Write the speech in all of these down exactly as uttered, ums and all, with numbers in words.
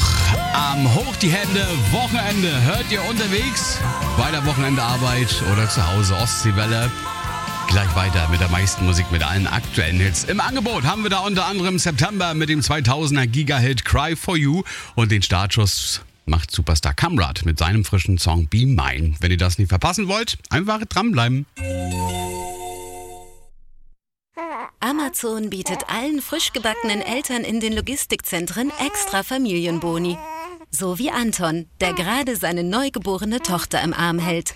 am Hoch die Hände Wochenende. Hört ihr unterwegs bei der Wochenendearbeit oder zu Hause Ostseewelle? Gleich weiter mit der meisten Musik, mit allen aktuellen Hits. Im Angebot haben wir da unter anderem September mit dem zweitausender Giga-Hit Cry For You und den Startschuss macht Superstar Kamrat mit seinem frischen Song Be Mine. Wenn ihr das nicht verpassen wollt, einfach dranbleiben. Amazon bietet allen frisch gebackenen Eltern in den Logistikzentren extra Familienboni. So wie Anton, der gerade seine neugeborene Tochter im Arm hält.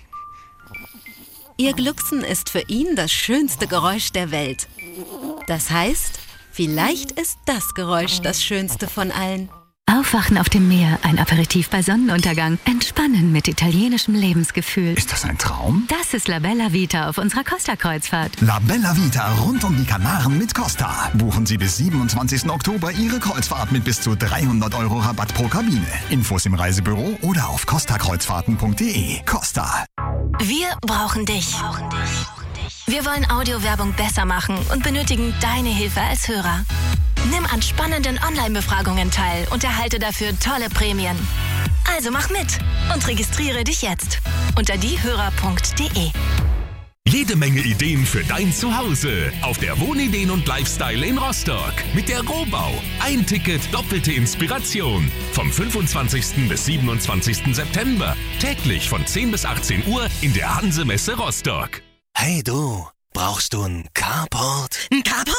Ihr Glucksen ist für ihn das schönste Geräusch der Welt. Das heißt, vielleicht ist das Geräusch das schönste von allen. Aufwachen auf dem Meer, ein Aperitif bei Sonnenuntergang, entspannen mit italienischem Lebensgefühl. Ist das ein Traum? Das ist La Bella Vita auf unserer Costa-Kreuzfahrt. La Bella Vita rund um die Kanaren mit Costa. Buchen Sie bis siebenundzwanzigsten Oktober Ihre Kreuzfahrt mit bis zu dreihundert Euro Rabatt pro Kabine. Infos im Reisebüro oder auf costa kreuzfahrten punkt de. Costa. Wir brauchen dich. Wir wollen Audiowerbung besser machen und benötigen deine Hilfe als Hörer. Nimm an spannenden Online-Befragungen teil und erhalte dafür tolle Prämien. Also mach mit und registriere dich jetzt unter diehörer punkt de. Jede Menge Ideen für dein Zuhause auf der Wohnideen und Lifestyle in Rostock mit der Rohbau. Ein Ticket, doppelte Inspiration. Vom fünfundzwanzigsten bis siebenundzwanzigsten September. Täglich von zehn bis achtzehn Uhr in der Hanse-Messe Rostock. Hey du, brauchst du einen Carport? Ein Carport?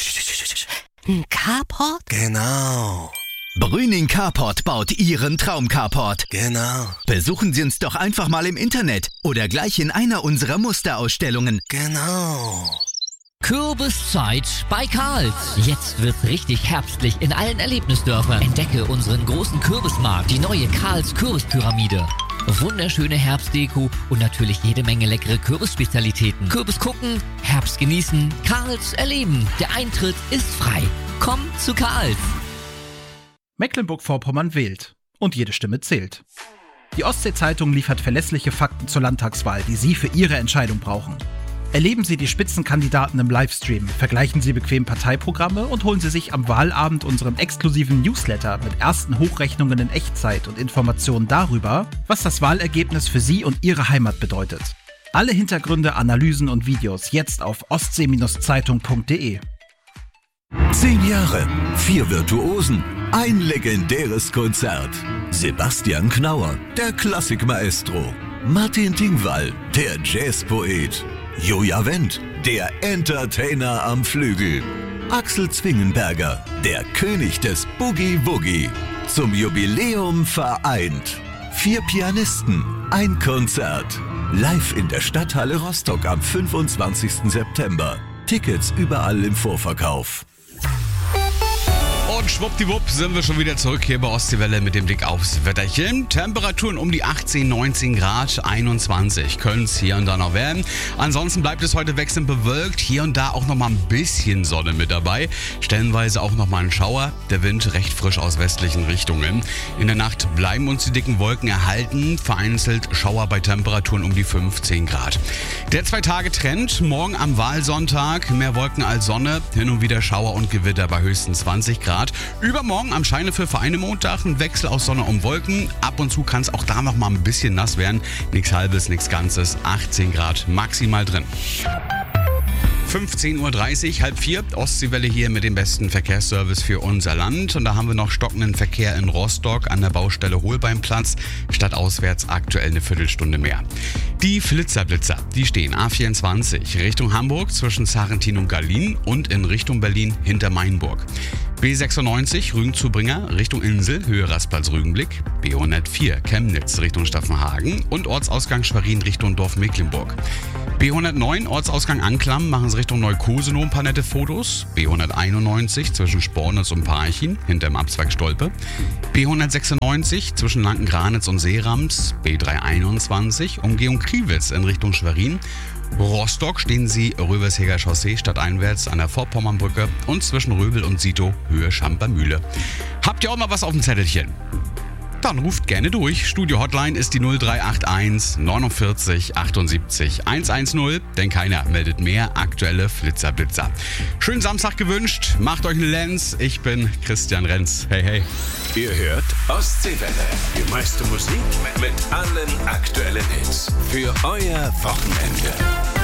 Ein Carport? Genau. Brüning Carport baut Ihren Traum-Carport. Genau. Besuchen Sie uns doch einfach mal im Internet oder gleich in einer unserer Musterausstellungen. Genau. Kürbiszeit bei Karls. Jetzt wird's richtig herbstlich in allen Erlebnisdörfern. Entdecke unseren großen Kürbismarkt, die neue Karls Kürbispyramide. Wunderschöne Herbstdeko und natürlich jede Menge leckere Kürbisspezialitäten. Kürbis gucken, Herbst genießen, Karls erleben. Der Eintritt ist frei. Komm zu Karls. Mecklenburg-Vorpommern wählt. Und jede Stimme zählt. Die Ostsee-Zeitung liefert verlässliche Fakten zur Landtagswahl, die Sie für Ihre Entscheidung brauchen. Erleben Sie die Spitzenkandidaten im Livestream, vergleichen Sie bequem Parteiprogramme und holen Sie sich am Wahlabend unseren exklusiven Newsletter mit ersten Hochrechnungen in Echtzeit und Informationen darüber, was das Wahlergebnis für Sie und Ihre Heimat bedeutet. Alle Hintergründe, Analysen und Videos jetzt auf ostsee Zeitung punkt de. Zehn Jahre, vier Virtuosen, ein legendäres Konzert. Sebastian Knauer, der Klassikmaestro. Martin Tingwall, der Jazzpoet. Joja Wendt, der Entertainer am Flügel. Axel Zwingenberger, der König des Boogie-Woogie. Zum Jubiläum vereint. Vier Pianisten, ein Konzert. Live in der Stadthalle Rostock am fünfundzwanzigsten September. Tickets überall im Vorverkauf. Und schwuppdiwupp sind wir schon wieder zurück hier bei Ostseewelle mit dem Blick aufs Wetterchen. Temperaturen um die achtzehn, neunzehn Grad, einundzwanzig können es hier und da noch werden. Ansonsten bleibt es heute wechselnd bewölkt. Hier und da auch noch mal ein bisschen Sonne mit dabei. Stellenweise auch noch mal ein Schauer. Der Wind recht frisch aus westlichen Richtungen. In der Nacht bleiben uns die dicken Wolken erhalten. Vereinzelt Schauer bei Temperaturen um die fünfzehn Grad. Der Zwei-Tage-Trend. Morgen am Wahlsonntag. Mehr Wolken als Sonne. Hin und wieder Schauer und Gewitter bei höchstens zwanzig Grad. Übermorgen am Scheine für Vereine Montag ein Wechsel aus Sonne und Wolken. Ab und zu kann es auch da noch mal ein bisschen nass werden. Nichts Halbes, nichts Ganzes. achtzehn Grad maximal drin. fünfzehn Uhr dreißig, halb vier, Ostseewelle hier mit dem besten Verkehrsservice für unser Land. Und da haben wir noch stockenden Verkehr in Rostock an der Baustelle Holbeinplatz. Stadtauswärts aktuell eine Viertelstunde mehr. Die Flitzerblitzer, die stehen A vierundzwanzig Richtung Hamburg zwischen Sarrentin und Gallien und in Richtung Berlin hinter Mainburg. B sechsundneunzig Rügen-Zubringer Richtung Insel, Höhe Rastplatz-Rügenblick. B hundertvier Chemnitz Richtung Staffenhagen und Ortsausgang Schwerin Richtung Dorf Mecklenburg. B hundertneun Ortsausgang Anklam, machen Sie Richtung Neukosenow ein paar nette Fotos. B hunderteinundneunzig zwischen Spornitz und Parchim, hinterm Abzweig Stolpe. B hundertsechsundneunzig zwischen Lankengranitz und Seerams. B dreihunderteinundzwanzig Umgehung Kriwitz in Richtung Schwerin. Rostock stehen Sie Röversheger Chaussee stadteinwärts an der Vorpommernbrücke und zwischen Röbel und Sito Höhe Schampermühle. Habt ihr auch mal was auf dem Zettelchen? Dann ruft gerne durch. Studio-Hotline ist die null drei acht eins neunundvierzig achtundsiebzig hundertzehn, denn keiner meldet mehr aktuelle Flitzer-Blitzer. Schönen Samstag gewünscht, macht euch eine Lenz. Ich bin Christian Renz. Hey, hey. Ihr hört Ostseewelle. Die meiste Musik mit allen aktuellen Hits. Für euer Wochenende.